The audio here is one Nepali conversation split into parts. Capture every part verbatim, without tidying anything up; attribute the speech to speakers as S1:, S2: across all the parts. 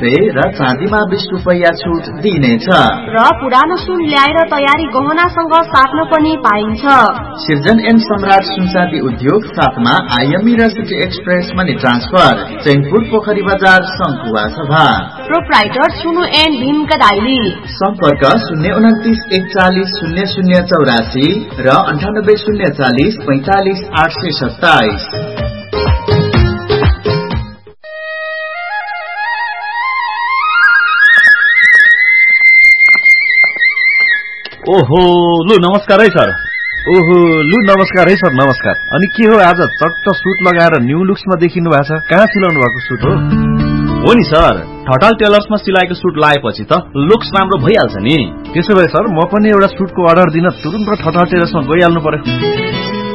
S1: रुपियाँ र चाँदीमा बीस रुपियाँ छुट दिइनेछ
S2: र पुरानो सुन ल्याएर तयारी गहनासँग साट्न पनि पाइन्छ।
S1: सिर्जन एन्ड सम्राट सुनचाँदी उद्योग साथमा आइएमई र city express money transfer Chainpur पोखरी बजार सङ्खुवा सभा
S2: प्रोप्राइटर सुनु एन्ड भीम कदाइली
S1: सम्पर्क शून्य उन्तिस एकचालिस शून्य शून्य चौरासी र अन्ठानब्बे शून्य चालिस पैंतालिस आठ सय सत्ताइस।
S3: ओहो लु नमस्कार है सर।
S4: ओहो लु नमस्कार है सर नमस्कार। अनि के हो आज चट्ट सुट लगाएर न्यू लुक्समा देखिनु भएको छ? कहाँ सिलाउनु भएको सुट हो?
S3: हो नि सर, ठटाल टेलर्समा सिलाएको सुट लाएपछि त लुक्स राम्रो भइहाल्छ नि।
S4: त्यसो भए सर म पनि एउटा सुटको अर्डर दिन तुरुन्त ठटाल टेलर्समा गइहाल्नु पर्यो।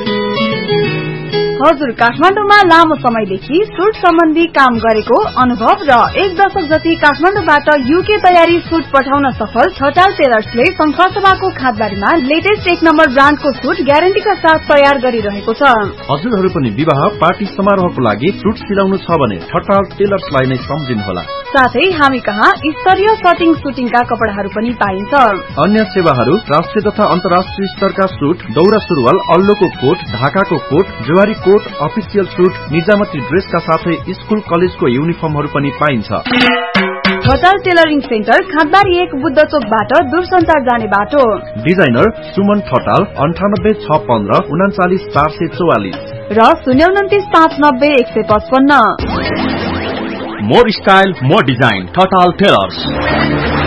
S5: हजुर, काठमाडौँमा लामो समयदेखि सुट सम्बन्धी काम गरेको अनुभव र एक दशक जति काठमाडौँबाट युके तयारी सुट पठाउन सफल ठटाल टेलर्सले संखुवासभाको खादबारीमा लेटेस्ट एक नम्बर ब्रान्डको सुट ग्यारेन्टीका साथ तयार गरिरहेको छ।
S4: हजुरहरू पनि विवाह पार्टी समारोहको लागि सुट सिलाउनु छ भने ठटाल टेलर्सलाई नै सम्झिनुहोला।
S5: साथै हामी कहाँ स्तरीय कटिङ सुटिङका कपडाहरू पनि पाइन्छ।
S4: अन्य सेवाहरू राष्ट्रिय तथा अन्तर्राष्ट्रिय स्तरका सुट, दौरा सुरुवाल, अल्लोको कोट, ढाकाको coat, Zuari coat, official suit, निजामती ड्रेसका साथै स्कुल कलेजको युनिफर्महरू पनि पाइन्छ।
S5: ठटाल टेलरिङ सेन्टर खादबारी एक बुद्ध चोकबाट दूरसञ्चार जाने बाटो।
S4: डिजाइनर सुमन ठटाल अन्ठानब्बे छ पन्ध्र उनाचालिस चार सय चौवालिस
S5: र शून्य उन्तिस पाँच नब्बे एक सय पचपन्न।
S3: More style more design Thatal tailors.